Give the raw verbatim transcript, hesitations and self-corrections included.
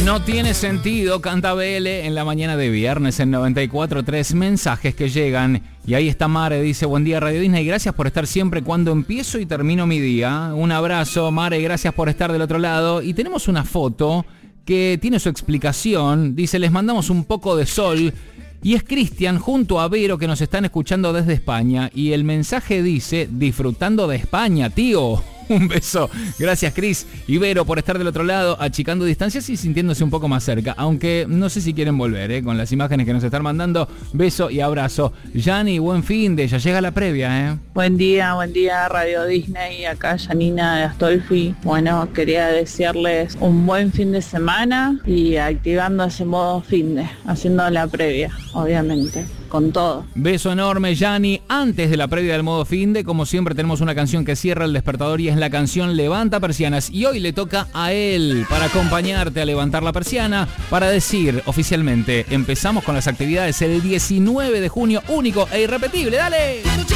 No tiene sentido, canta B L en la mañana de viernes en noventa y cuatro punto tres. Mensajes que llegan y ahí está Mare, dice: buen día Radio Disney, gracias por estar siempre cuando empiezo y termino mi día. Un abrazo, Mare, gracias por estar del otro lado. Y tenemos una foto que tiene su explicación, dice: les mandamos un poco de sol. Y es Cristian junto a Vero que nos están escuchando desde España. Y el mensaje dice: disfrutando de España, tío. Un beso. Gracias, Cris y Vero, por estar del otro lado, achicando distancias y sintiéndose un poco más cerca. Aunque no sé si quieren volver, ¿eh? Con las imágenes que nos están mandando. Beso y abrazo. Yani, buen fin de, ya llega la previa, ¿eh? Buen día, buen día, Radio Disney. Acá Janina de Astolfi. Bueno, quería desearles un buen fin de semana y activando ese modo fin de, haciendo la previa, obviamente. Con todo. Beso enorme, Yani. Antes de la previa del modo finde, como siempre tenemos una canción que cierra el despertador y es la canción Levanta Persianas. Y hoy le toca a él para acompañarte a levantar la persiana, para decir oficialmente: empezamos con las actividades el diecinueve de junio, único e irrepetible. ¡Dale!